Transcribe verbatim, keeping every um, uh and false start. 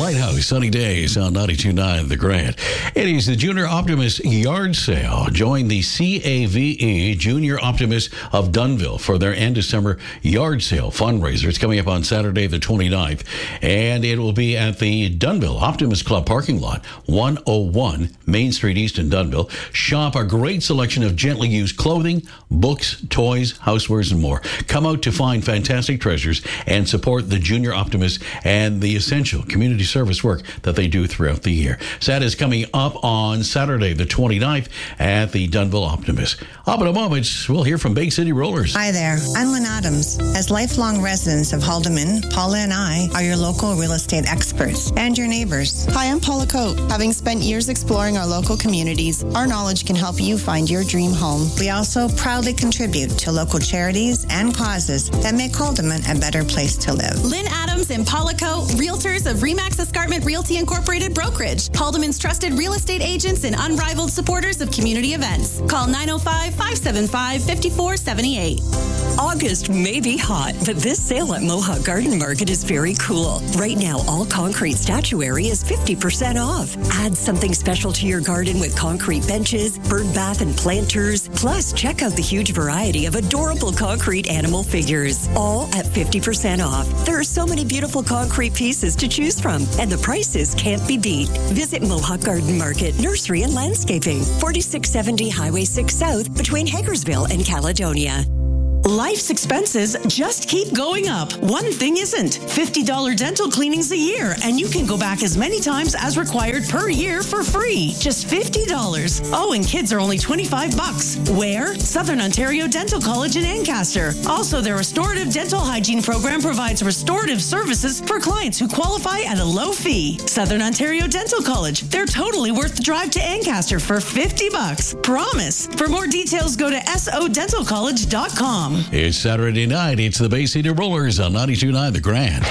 Lighthouse, sunny days on ninety-two point nine The Grand. It is the Junior Optimist Yard Sale. Join the C A V E Junior Optimists of Dunnville for their end of summer yard sale fundraiser. It's coming up on Saturday the twenty-ninth, and it will be at the Dunnville Optimist Club parking lot, one oh one Main Street East in Dunnville. Shop a great selection of gently used clothing, books, toys, housewares, and more. Come out to find fantastic treasures and support the Junior Optimists and the essential community service work that they do throughout the year. So that is coming up on Saturday the twenty-ninth at the Dunnville Optimist. Up in a moment, we'll hear from Bay City Rollers. Hi there, I'm Lynn Adams. As lifelong residents of Haldeman, Paula and I are your local real estate experts and your neighbors. Hi, I'm Paula Coate. Having spent years exploring our local communities, our knowledge can help you find your dream home. We also proudly contribute to local charities and causes that make Haldeman a better place to live. Lynn Adams and Paula Coate, realtors of Remax Escarpment Realty Incorporated Brokerage, Haldeman's trusted real estate agents and unrivaled supporters of community events. Call nine oh five, five seven five, five four seven eight. August may be hot, but this sale at Mohawk Garden Market is very cool. Right now, all concrete statuary is fifty percent off. Add something special to your garden with concrete benches, bird bath and planters. Plus, check out the huge variety of adorable concrete animal figures, all at fifty percent off. There are so many beautiful concrete pieces to choose from, and the prices can't be beat. Visit Mohawk Garden Market, Nursery and Landscaping, forty-six seventy Highway six South, between Hagersville and Caledonia. Life's expenses just keep going up. One thing isn't. fifty dollars dental cleanings a year, and you can go back as many times as required per year for free. Just fifty dollars. Oh, and kids are only twenty-five bucks. Where? Southern Ontario Dental College in Ancaster. Also, their restorative dental hygiene program provides restorative services for clients who qualify at a low fee. Southern Ontario Dental College. They're totally worth the drive to Ancaster for fifty bucks. Promise. For more details, go to s o dental college dot com. It's Saturday night. It's the Bay City Rollers on ninety-two point nine The Grand.